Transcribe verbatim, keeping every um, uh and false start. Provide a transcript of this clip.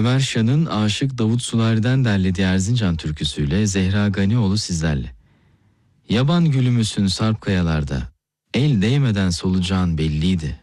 Ömer Şan'ın Aşık Davut Sular'dan derlediği Erzincan türküsüyle Zehra Ganioğlu sizlerle. Yaban gülü müsün sarp kayalarda, el değmeden solucan belliydi.